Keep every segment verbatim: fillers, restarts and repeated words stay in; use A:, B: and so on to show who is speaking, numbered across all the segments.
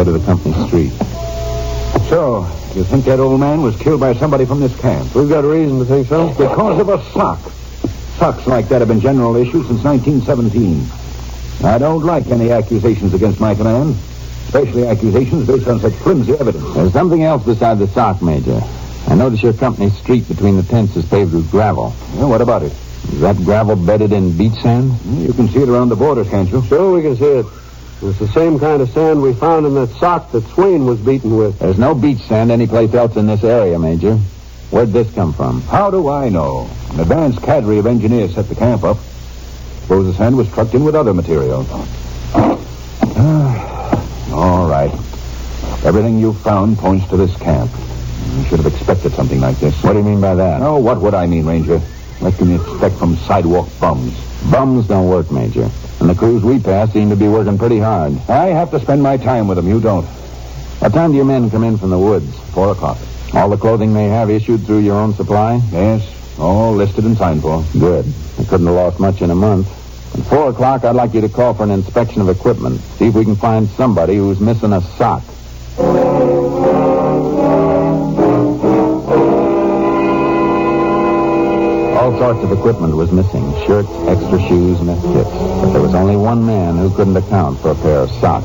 A: head of the company street.
B: So, you think that old man was killed by somebody from this camp?
C: We've got reason to think so.
B: Because of a sock. Socks like that have been general issue since nineteen seventeen. I don't like any accusations against my command, especially accusations based on such flimsy evidence.
A: There's something else beside the sock, Major. I notice your company street between the tents is paved with gravel.
B: Yeah, what about it?
A: Is that gravel bedded in beach sand?
B: You can see it around the borders, can't you?
C: Sure, we can see it. It's the same kind of sand we found in that sock that Swain was beaten with.
A: There's no beach sand anyplace else in this area, Major. Where'd this come from?
B: How do I know? An advanced cadre of engineers set the camp up. Suppose the sand was trucked in with other material. All right. Everything you found points to this camp. You should have expected something like this.
A: What do you mean by that?
B: Oh, what would I mean, Ranger? What can you expect from sidewalk bums?
A: Bums don't work, Major. And the crews we pass seem to be working pretty hard.
B: I have to spend my time with them. You don't.
A: What time do your men come in from the woods?
B: Four o'clock.
A: All the clothing they have issued through your own supply?
B: Yes, all listed and signed for.
A: Good. I couldn't have lost much in a month. At four o'clock, I'd like you to call for an inspection of equipment. See if we can find somebody who's missing a sock. All sorts of equipment was missing. Shirts, extra shoes, and kits. But there was only one man who couldn't account for a pair of socks.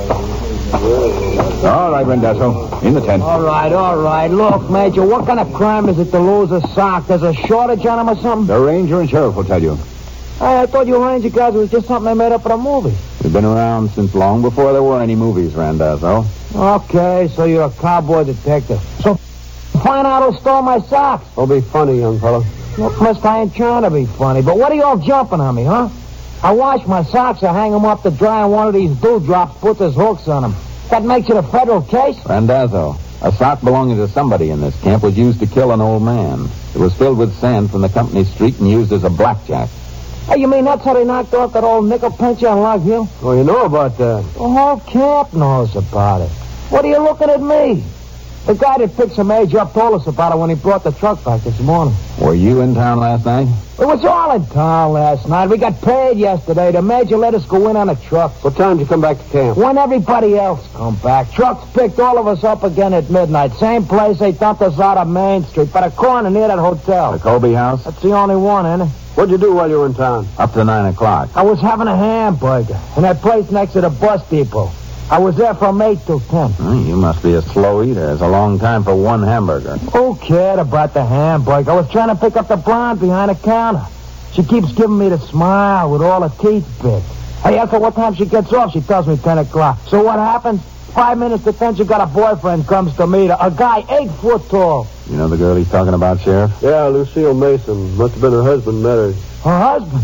B: All right, Rendazzo. In the tent.
D: All right, all right. Look, Major, what kind of crime is it to lose a sock? There's a shortage on them or something?
B: The ranger and sheriff will tell you.
D: Hey, I thought you Ranger guys was just something they made up for a movie.
A: We've been around since long before there were any movies, Randazzo.
D: Okay, so you're a cowboy detective. So find out who stole my socks.
C: Don't be funny, young fella.
D: Look, mister, I ain't trying to be funny, but what are you all jumping on me, huh? I wash my socks, I hang them up to dry, and one of these dewdrops puts his hooks on them. That makes it a federal case?
A: Randazzo, a sock belonging to somebody in this camp was used to kill an old man. It was filled with sand from the company street and used as a blackjack.
D: Hey, you mean that's how they knocked off that old nickel pincher on Log Hill?
C: Oh, you know about that.
D: The whole camp knows about it. What are you looking at me? The guy that picked some age up told us about it when he brought the truck back this morning.
A: Were you in town last night?
D: It was all in town last night. We got paid yesterday. The major let us go in on a truck.
C: What time did you come back to camp?
D: When everybody else come back. Trucks picked all of us up again at midnight. Same place they dumped us out of Main Street, by the corner near that hotel.
A: The Colby house?
D: That's the only one, ain't it?
C: What'd you do while you were in town?
A: Up to nine o'clock.
D: I was having a hamburger in that place next to the bus depot. I was there from eight till ten.
A: Oh, you must be a slow eater. It's a long time for one hamburger.
D: Who cared about the hamburger? I was trying to pick up the blonde behind the counter. She keeps giving me the smile with all her teeth big. I ask her what time she gets off. She tells me ten o'clock. So what happens? Five minutes to ten, she got a boyfriend comes to meet her. A guy eight foot tall.
A: You know the girl he's talking about, Sheriff?
C: Yeah, Lucille Mason. Must have been her husband met her.
D: Her husband?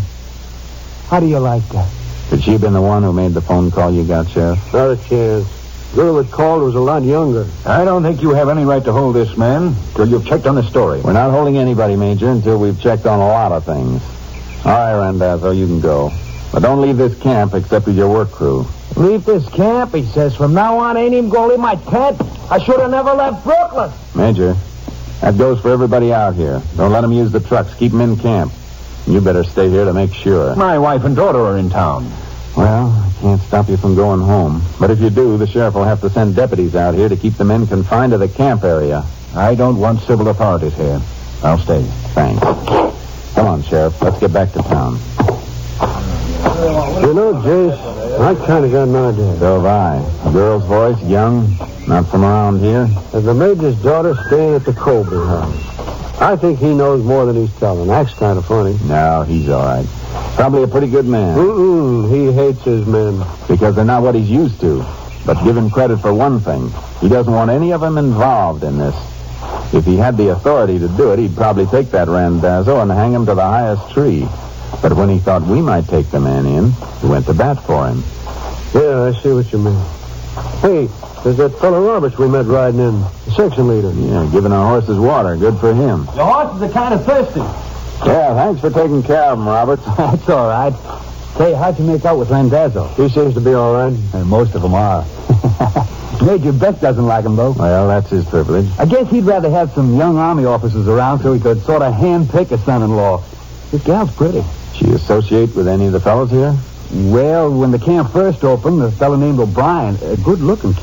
D: How do you like that?
A: Could she have been the one who made the phone call you got, Sheriff?
C: Not a chance. The girl that called was a lot younger.
B: I don't think you have any right to hold this man till you've checked on the story.
A: We're not holding anybody, Major, until we've checked on a lot of things. All right, Randazzo, you can go. But don't leave this camp except with your work crew.
D: Leave this camp, he says. From now on, I ain't even going to leave my tent. I should have never left Brooklyn.
A: Major, that goes for everybody out here. Don't let them use the trucks. Keep them in camp. You better stay here to make sure.
B: My wife and daughter are in town.
A: Well, I can't stop you from going home. But if you do, the sheriff will have to send deputies out here to keep the men confined to the camp area.
B: I don't want civil authorities here. I'll stay.
A: Thanks. Come on, Sheriff. Let's get back to town.
C: You know, Jace, I kind of got an idea.
A: So have I. A girl's voice, young, not from around here.
C: And the major's daughter staying at the Colby house. I think he knows more than he's telling. That's kind of funny.
A: No, he's all right. Probably a pretty good man.
C: Mm-mm, he hates his men.
A: Because they're not what he's used to. But give him credit for one thing. He doesn't want any of them involved in this. If he had the authority to do it, he'd probably take that Randazzo and hang him to the highest tree. But when he thought we might take the man in, he went to bat for him.
C: Yeah, I see what you mean. Hey, there's that fellow Roberts we met riding in, the section leader.
A: Yeah, giving our horses water. Good for him.
D: Your horses are kind of thirsty.
A: Yeah, thanks for taking care of him, Roberts.
D: That's all right. Say, how'd you make out with Randazzo?
C: He seems to be all right.
D: Uh, most of them are. Major Beck doesn't like him, though.
A: Well, that's his privilege.
D: I guess he'd rather have some young Army officers around so he could sort of hand-pick a son-in-law. This gal's pretty.
A: She associate with any of the fellows here?
D: Well, when the camp first opened, a fellow named O'Brien, a good-looking kid.